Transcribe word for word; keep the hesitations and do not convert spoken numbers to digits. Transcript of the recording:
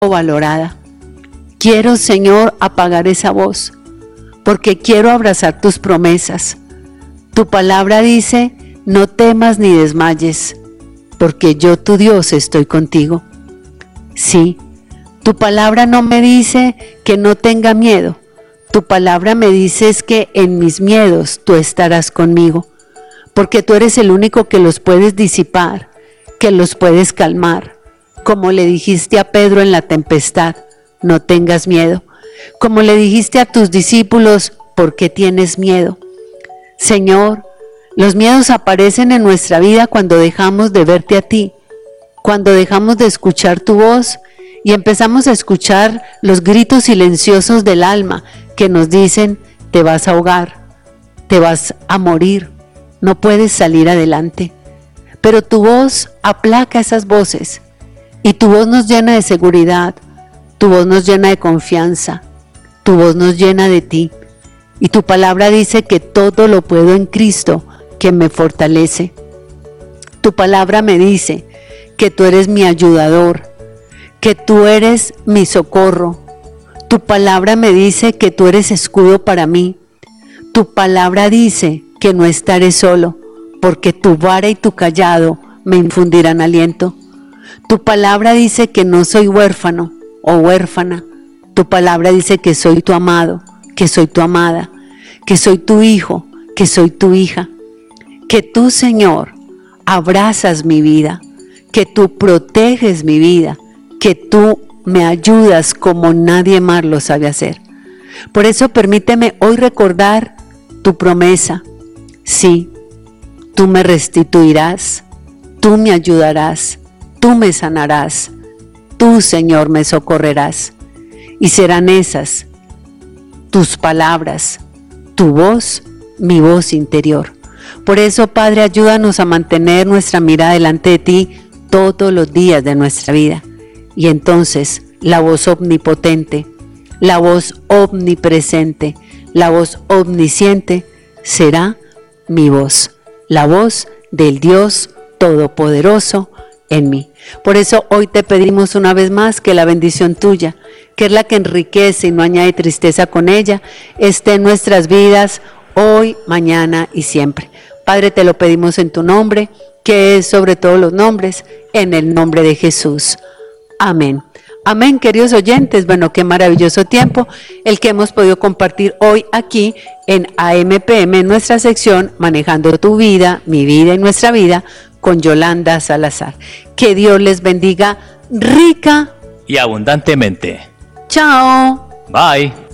valorada. Quiero, Señor, apagar esa voz, porque quiero abrazar tus promesas. Tu palabra dice, no temas ni desmayes, porque yo, tu Dios, estoy contigo. Sí, tu palabra no me dice que no tenga miedo. Tu palabra me dice es que en mis miedos tú estarás conmigo, porque tú eres el único que los puedes disipar, que los puedes calmar. Como le dijiste a Pedro en la tempestad, no tengas miedo. Como le dijiste a tus discípulos, ¿por qué tienes miedo? Señor, los miedos aparecen en nuestra vida cuando dejamos de verte a ti, cuando dejamos de escuchar tu voz y empezamos a escuchar los gritos silenciosos del alma que nos dicen, te vas a ahogar, te vas a morir, no puedes salir adelante. Pero tu voz aplaca esas voces y tu voz nos llena de seguridad, tu voz nos llena de confianza, tu voz nos llena de ti. Y tu palabra dice que todo lo puedo en Cristo que me fortalece. Tu palabra me dice que tú eres mi ayudador, que tú eres mi socorro. Tu palabra me dice que tú eres escudo para mí. Tu palabra dice que no estaré solo, porque tu vara y tu cayado me infundirán aliento. Tu palabra dice que no soy huérfano o huérfana. Tu palabra dice que soy tu amado, que soy tu amada, que soy tu hijo, que soy tu hija. Que tú, Señor, abrazas mi vida, que tú proteges mi vida, que tú me ayudas como nadie más lo sabe hacer. Por eso permíteme hoy recordar tu promesa. Sí, tú me restituirás, tú me ayudarás, tú me sanarás, tú, Señor, me socorrerás. Y serán esas tus palabras, tu voz, mi voz interior. Por eso, Padre, ayúdanos a mantener nuestra mirada delante de ti todos los días de nuestra vida. Y entonces la voz omnipotente, la voz omnipresente, la voz omnisciente será mi voz, la voz del Dios Todopoderoso en mí. Por eso hoy te pedimos una vez más que la bendición tuya, que es la que enriquece y no añade tristeza con ella, esté en nuestras vidas hoy, mañana y siempre. Padre, te lo pedimos en tu nombre, que es sobre todos los nombres, en el nombre de Jesús. Amén. Amén, queridos oyentes. Bueno, qué maravilloso tiempo el que hemos podido compartir hoy aquí en A M P M, en nuestra sección Manejando tu vida, mi vida y nuestra vida, con Yolanda Salazar. Que Dios les bendiga rica y abundantemente. Chao. Bye.